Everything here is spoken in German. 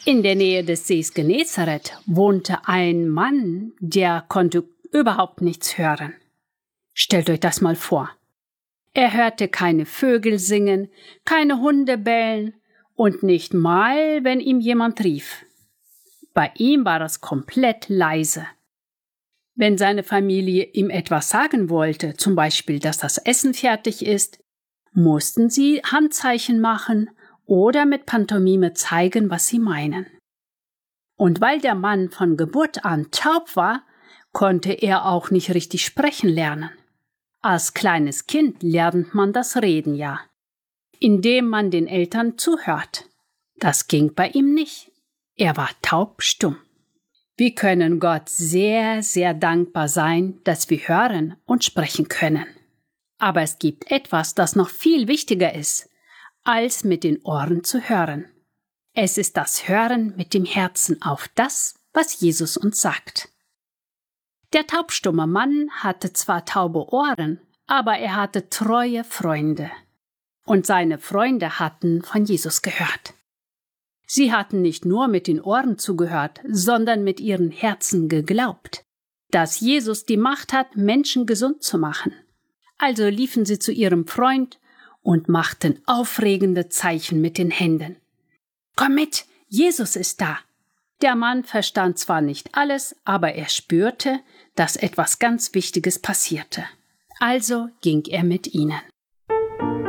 In der Nähe des Sees Genezareth wohnte ein Mann, der konnte überhaupt nichts hören. Stellt euch das mal vor. Er hörte keine Vögel singen, keine Hunde bellen und nicht mal, wenn ihm jemand rief. Bei ihm war es komplett leise. Wenn seine Familie ihm etwas sagen wollte, zum Beispiel, dass das Essen fertig ist, mussten sie Handzeichen machen oder mit Pantomime zeigen, was sie meinen. Und weil der Mann von Geburt an taub war, konnte er auch nicht richtig sprechen lernen. Als kleines Kind lernt man das Reden ja, indem man den Eltern zuhört. Das ging bei ihm nicht. Er war taubstumm. Wir können Gott sehr, sehr dankbar sein, dass wir hören und sprechen können. Aber es gibt etwas, das noch viel wichtiger ist, als mit den Ohren zu hören. Es ist das Hören mit dem Herzen auf das, was Jesus uns sagt. Der taubstumme Mann hatte zwar taube Ohren, aber er hatte treue Freunde. Und seine Freunde hatten von Jesus gehört. Sie hatten nicht nur mit den Ohren zugehört, sondern mit ihren Herzen geglaubt, dass Jesus die Macht hat, Menschen gesund zu machen. Also liefen sie zu ihrem Freund und machten aufregende Zeichen mit den Händen. »Komm mit, Jesus ist da!« Der Mann verstand zwar nicht alles, aber er spürte, dass etwas ganz Wichtiges passierte. Also ging er mit ihnen.